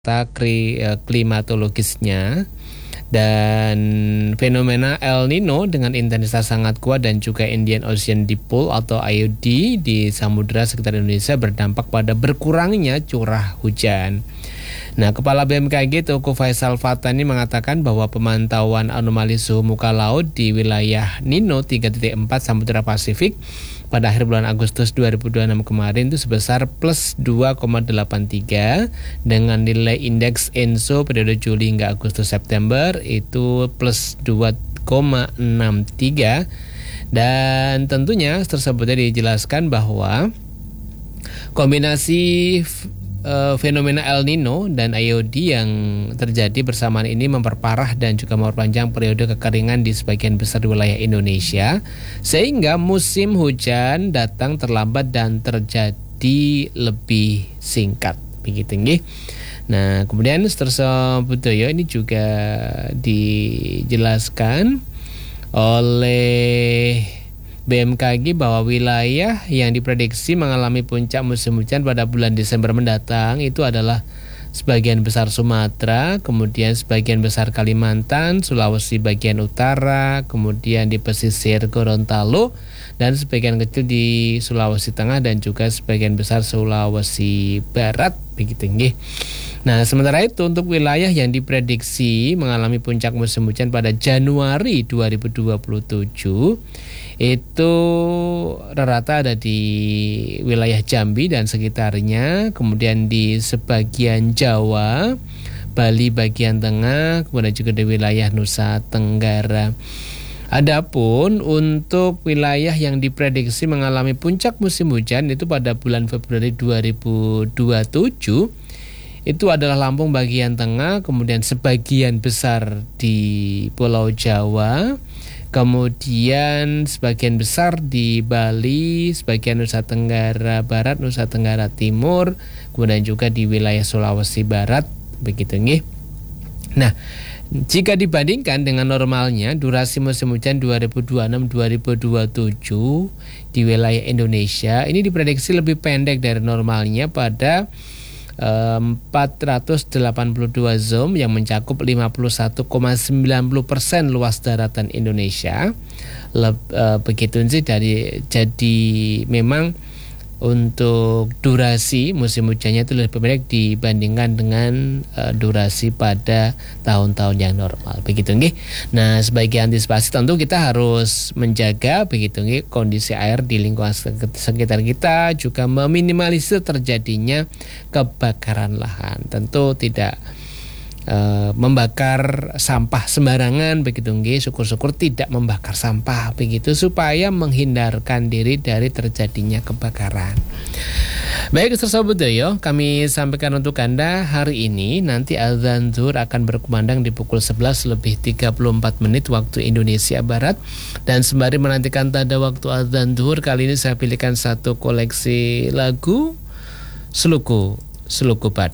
Klimatologisnya. Dan fenomena El Nino dengan intensitas sangat kuat dan juga Indian Ocean Dipole atau IOD di samudera sekitar Indonesia berdampak pada berkurangnya curah hujan. Nah, Kepala BMKG Teuku Faisal Fatani mengatakan bahwa pemantauan anomali suhu muka laut di wilayah Nino 3.4 Samudra Pasifik pada akhir bulan Agustus 2026 kemarin itu sebesar plus 2,83 dengan nilai indeks ENSO periode Juli hingga Agustus September itu plus 2,63, dan tentunya tersebutnya dijelaskan bahwa kombinasi fenomena El Nino dan IOD yang terjadi bersamaan ini memperparah dan juga memperpanjang periode kekeringan di sebagian besar wilayah Indonesia, sehingga musim hujan datang terlambat dan terjadi lebih singkat. Begitu nggih. Nah, kemudian tersebut ya ini juga dijelaskan oleh BMKG bahwa wilayah yang diprediksi mengalami puncak musim hujan pada bulan Desember mendatang itu adalah sebagian besar Sumatera, kemudian sebagian besar Kalimantan, Sulawesi bagian utara, kemudian di pesisir Gorontalo, dan sebagian kecil di Sulawesi Tengah dan juga sebagian besar Sulawesi Barat. Begitu nggih. Nah, sementara itu untuk wilayah yang diprediksi mengalami puncak musim hujan pada Januari 2027 itu rata-rata ada di wilayah Jambi dan sekitarnya, kemudian di sebagian Jawa, Bali bagian tengah, kemudian juga di wilayah Nusa Tenggara. Adapun untuk wilayah yang diprediksi mengalami puncak musim hujan itu pada bulan Februari 2027 itu adalah Lampung bagian tengah, kemudian sebagian besar di Pulau Jawa, kemudian sebagian besar di Bali, sebagian Nusa Tenggara Barat, Nusa Tenggara Timur, kemudian juga di wilayah Sulawesi Barat. Begitu nggih. Nah, jika dibandingkan dengan normalnya durasi musim hujan 2026-2027 di wilayah Indonesia ini diprediksi lebih pendek dari normalnya pada 482 zom yang mencakup 51,90% luas daratan Indonesia. Begitu sih jadi memang untuk durasi musim hujannya itu lebih pendek dibandingkan dengan durasi pada tahun-tahun yang normal. Begitu nggih. Nah, sebagai antisipasi tentu kita harus menjaga begitu nggih kondisi air di lingkungan sekitar kita, juga meminimalisir terjadinya kebakaran lahan. Tentu tidak membakar sampah sembarangan begitu nggih, syukur-syukur tidak membakar sampah begitu supaya menghindarkan diri dari terjadinya kebakaran. Baik, sahabat Doyo, kami sampaikan untuk Anda hari ini. Nanti azan zuhur akan berkumandang di pukul 11:34 waktu Indonesia Barat, dan sembari menantikan tanda waktu azan zuhur, kali ini saya pilihkan satu koleksi lagu Seluku Pad.